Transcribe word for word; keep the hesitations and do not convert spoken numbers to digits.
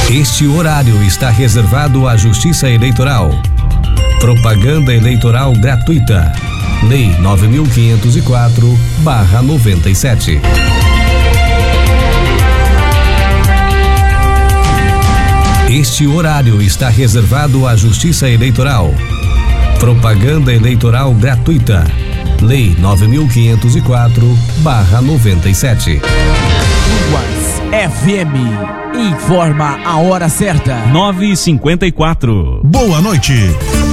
Este horário está reservado à Justiça Eleitoral. Propaganda eleitoral gratuita. Lei nove mil quinhentos e quatro barra noventa e sete. Este horário está reservado à Justiça Eleitoral. Propaganda eleitoral gratuita. Lei nove mil quinhentos e quatro barra noventa e sete. F M informa a hora certa. nove e cinquenta e quatro. Boa noite.